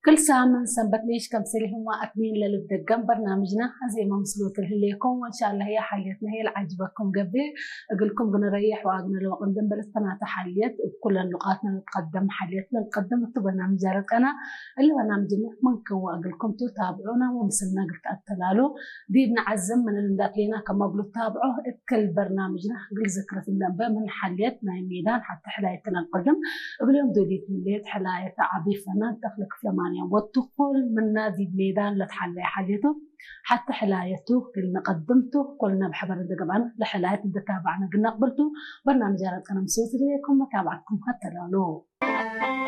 كل سامن سنبت ليش كم سلهم وأكمين للدقم برنامجنا زي ما مسلوت لكم وإن شاء الله هي حليتنا هي العجبكم قبل أقولكم بنريح وعقنا لو قدم بلستنا تحليت بكل نقاطنا نتقدم حليتنا نقدم برنامج جارك أنا اللي برنامجنا منكم وأقولكم تتابعونا ومسلنا قلت التلالو دي بنعزم من اللي لينا كما قلوا تابعوه كل برنامجنا قل ذكرى النبى من حليتنا الميدان حتى حلايتنا القدم اليوم دوليت الليل حلاية عبيفنا تخلق ثمانية والدخول من نادي الميدان لتحلي حليته حتى حلايته كلنا قدمته قلنا بحبر الدقبان لحلاية تابعنا قلنا قبلته برنامج جارت أنا مسوس ليكم متابعتكم حتى لو